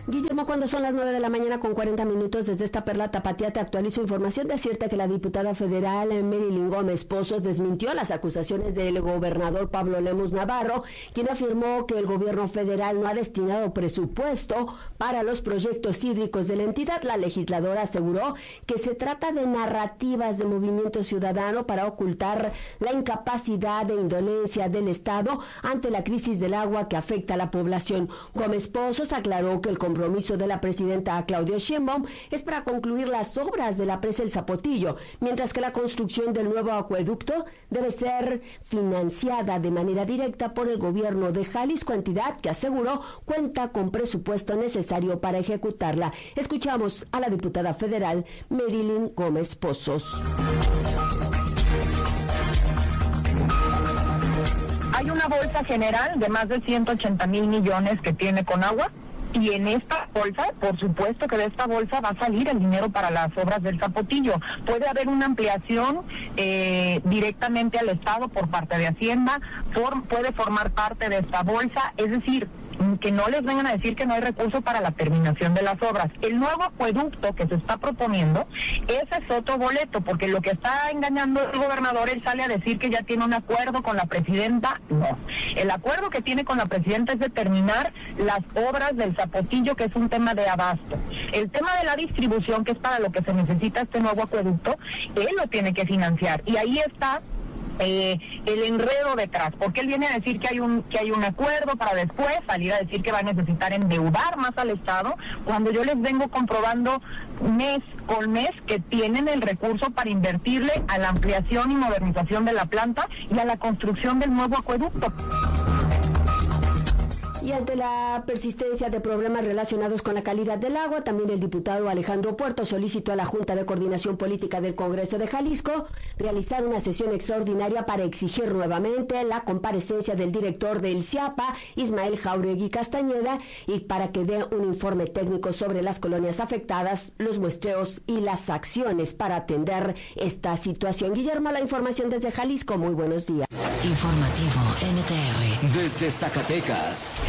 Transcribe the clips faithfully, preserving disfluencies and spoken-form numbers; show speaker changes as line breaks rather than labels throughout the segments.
Guillermo, cuando son las nueve de la mañana con cuarenta minutos, desde esta perla tapatía te actualizo información. Decirte que la diputada federal Marilyn Gómez Pozos desmintió las acusaciones del gobernador Pablo Lemus Navarro, quien afirmó que el gobierno federal no ha destinado presupuesto para los proyectos hídricos de la entidad. La legisladora aseguró que se trata de narrativas de Movimiento Ciudadano para ocultar la incapacidad e indolencia del Estado ante la crisis del agua que afecta a la población. Gómez Pozos aclaró que el compromiso de la presidenta Claudia Sheinbaum es para concluir las obras de la presa El Zapotillo, mientras que la construcción del nuevo acueducto debe ser financiada de manera directa por el gobierno de Jalisco, entidad que aseguró cuenta con presupuesto necesario para ejecutarla. Escuchamos a la diputada federal Marilyn Gómez Pozos.
Hay una bolsa general de más de ciento ochenta mil millones que tiene Conagua. Y en esta bolsa, por supuesto que de esta bolsa va a salir el dinero para las obras del Zapotillo. Puede haber una ampliación eh, directamente al Estado por parte de Hacienda, for, puede formar parte de esta bolsa, es decir, que no les vengan a decir que no hay recursos para la terminación de las obras. El nuevo acueducto que se está proponiendo, ese es otro boleto, porque lo que está engañando el gobernador, él sale a decir que ya tiene un acuerdo con la presidenta. No, el acuerdo que tiene con la presidenta es de terminar las obras del Zapotillo, que es un tema de abasto. El tema de la distribución, que es para lo que se necesita este nuevo acueducto, él lo tiene que financiar, y ahí está Eh, el enredo detrás, porque él viene a decir que hay un que hay un acuerdo para después salir a decir que va a necesitar endeudar más al Estado, cuando yo les vengo comprobando mes con mes que tienen el recurso para invertirle a la ampliación y modernización de la planta y a la construcción del nuevo acueducto.
Y ante la persistencia de problemas relacionados con la calidad del agua, también el diputado Alejandro Puerto solicitó a la Junta de Coordinación Política del Congreso de Jalisco realizar una sesión extraordinaria para exigir nuevamente la comparecencia del director del CIAPA, Ismael Jauregui Castañeda, y para que dé un informe técnico sobre las colonias afectadas, los muestreos y las acciones para atender esta situación. Guillermo, la información desde Jalisco. Muy buenos días.
Informativo N T R.
Desde Zacatecas.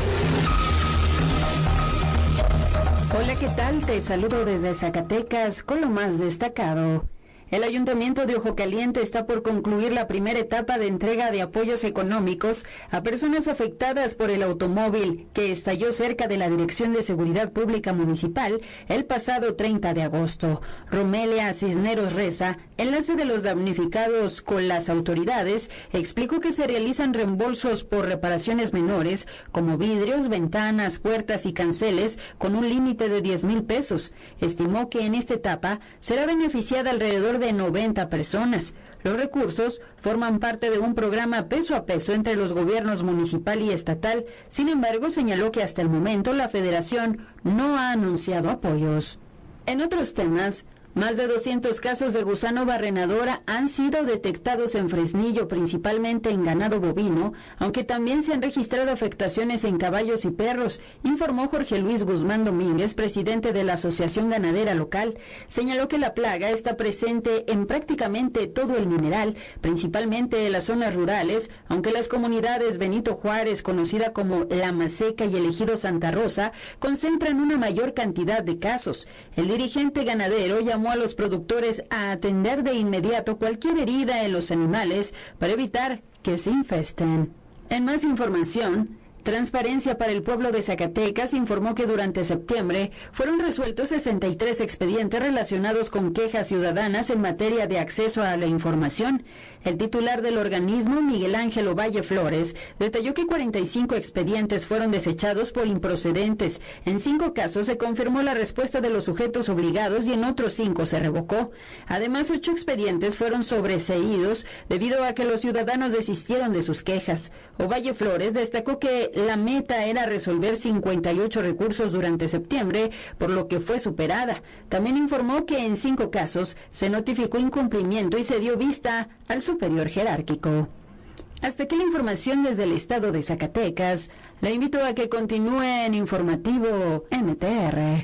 Hola, ¿qué tal? Te saludo desde Zacatecas con lo más destacado. El Ayuntamiento de Ojo Caliente está por concluir la primera etapa de entrega de apoyos económicos a personas afectadas por el automóvil que estalló cerca de la Dirección de Seguridad Pública Municipal el pasado treinta de agosto. Romelia Cisneros Reza, enlace de los damnificados con las autoridades, explicó que se realizan reembolsos por reparaciones menores como vidrios, ventanas, puertas y canceles con un límite de diez mil pesos. Estimó que en esta etapa será beneficiada alrededor de noventa personas. Los recursos forman parte de un programa peso a peso entre los gobiernos municipal y estatal. Sin embargo, señaló que hasta el momento la federación no ha anunciado apoyos. En otros temas, más de doscientos casos de gusano barrenadora han sido detectados en Fresnillo, principalmente en ganado bovino, aunque también se han registrado afectaciones en caballos y perros, informó Jorge Luis Guzmán Domínguez, presidente de la Asociación Ganadera Local. Señaló que la plaga está presente en prácticamente todo el mineral, principalmente en las zonas rurales, aunque las comunidades Benito Juárez, conocida como La Maseca, y el ejido Santa Rosa, concentran una mayor cantidad de casos. El dirigente ganadero llamó a los productores a atender de inmediato cualquier herida en los animales para evitar que se infesten. En más información, Transparencia para el Pueblo de Zacatecas informó que durante septiembre fueron resueltos sesenta y tres expedientes relacionados con quejas ciudadanas en materia de acceso a la información. El titular del organismo, Miguel Ángel Ovalle Flores, detalló que cuarenta y cinco expedientes fueron desechados por improcedentes. En cinco casos se confirmó la respuesta de los sujetos obligados y en otros cinco se revocó. Además, ocho expedientes fueron sobreseídos debido a que los ciudadanos desistieron de sus quejas. Ovalle Flores destacó que la meta era resolver cincuenta y ocho recursos durante septiembre, por lo que fue superada. También informó que en cinco casos se notificó incumplimiento y se dio vista al superior jerárquico. Hasta aquí la información desde el estado de Zacatecas. La invito a que continúe en Informativo N T R.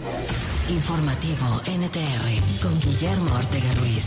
Informativo N T R con Guillermo Ortega Ruiz.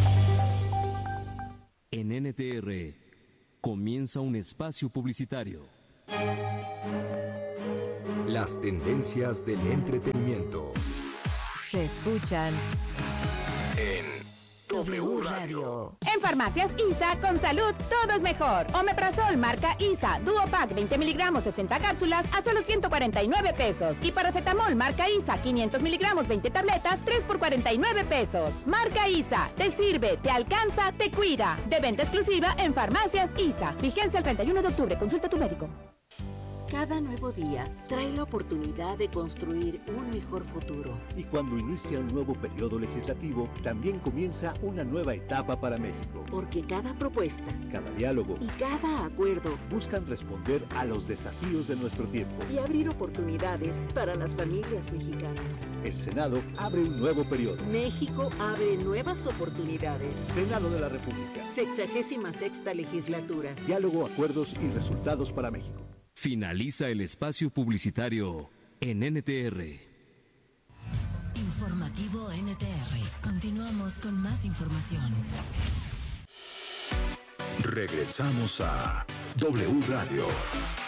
En N T R comienza un espacio publicitario. Las tendencias del entretenimiento
se escuchan
en W Radio.
En Farmacias ISA, con salud, todo es mejor. Omeprazol marca ISA, Duopac veinte miligramos, sesenta cápsulas a solo ciento cuarenta y nueve pesos. Y paracetamol marca ISA, quinientos miligramos, veinte tabletas, tres por cuarenta y nueve pesos. Marca ISA, te sirve, te alcanza, te cuida. De venta exclusiva en Farmacias ISA. Vigencia el treinta y uno de octubre, consulta a tu médico.
Cada nuevo día trae la oportunidad de construir un mejor futuro.
Y cuando inicia un nuevo periodo legislativo, también comienza una nueva etapa para México.
Porque cada propuesta,
cada diálogo
y cada acuerdo
buscan responder a los desafíos de nuestro tiempo
y abrir oportunidades para las familias mexicanas.
El Senado abre un nuevo periodo.
México abre nuevas oportunidades.
Senado de la República.
Sexagésima sexta legislatura.
Diálogo, acuerdos y resultados para México.
Finaliza el espacio publicitario en N T R.
Informativo N T R. Continuamos con más información.
Regresamos a W Radio.